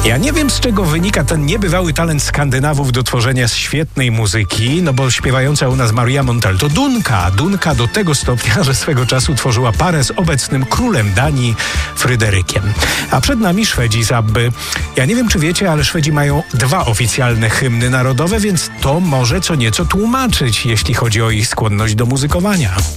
Ja nie wiem, z czego wynika ten niebywały talent Skandynawów do tworzenia świetnej muzyki, no bo śpiewająca u nas Maria Montell to Dunka do tego stopnia, że swego czasu tworzyła parę z obecnym królem Danii, Fryderykiem. A przed nami Szwedzi z Abby. Ja nie wiem, czy wiecie, ale Szwedzi mają 2 oficjalne hymny narodowe, więc to może co nieco tłumaczyć, jeśli chodzi o ich skłonność do muzykowania.